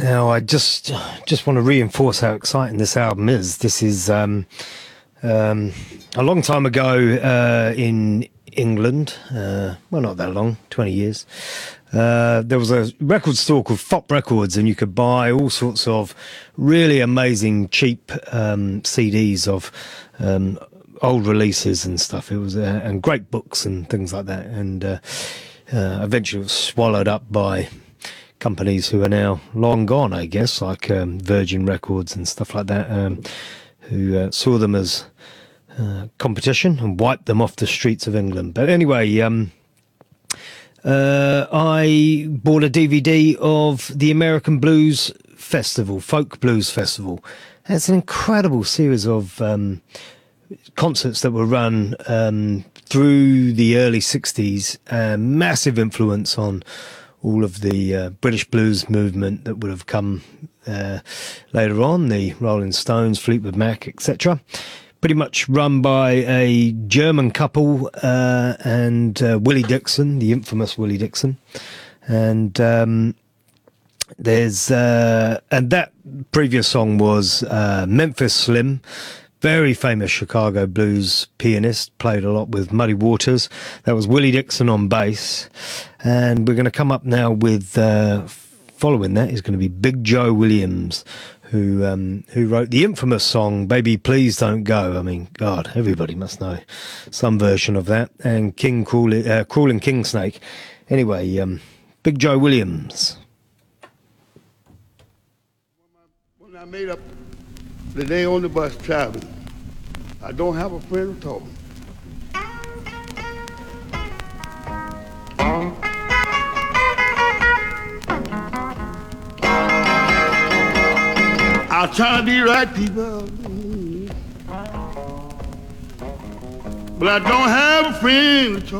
Now, I just want to reinforce how exciting this album is. This is a long time ago in England. Well, not that long, 20 years. There was a record store called Fop Records, and you could buy all sorts of really amazing, cheap CDs of old releases and stuff. It was and great books and things like that. And eventually, it was swallowed up by companies who are now long gone, I guess, like Virgin Records and stuff like that, who saw them as competition and wiped them off the streets of England. But anyway, I bought a DVD of the American Blues Festival, Folk Blues Festival. And it's an incredible series of concerts that were run through the early 60s, massive influence on all of the British blues movement that would have come later on, the Rolling Stones, Fleetwood Mac, etc. Pretty much run by a German couple and Willie Dixon, the infamous Willie Dixon. And there's and that previous song was Memphis Slim, very famous Chicago blues pianist, played a lot with Muddy Waters. That was Willie Dixon on bass. And we're going to come up now with, following that is going to be Big Joe Williams, who wrote the infamous song, Baby Please Don't Go. I mean, God, everybody must know some version of that. And Crawling King Snake. Anyway, Big Joe Williams. When I made up the day on the bus traveling, I don't have a friend at all. I'll try to be right, people, but I don't have a friend at all.